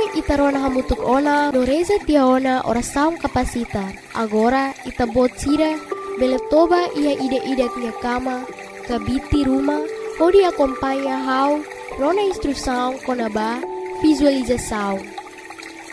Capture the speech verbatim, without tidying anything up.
ita rona hamutuk ona no reza tia ona ora saung kapasita. Agora ita bot sira bele toba ia ide-ide tia kama kabiti rumah hodi acompanha hau rona instrução konaba visualização.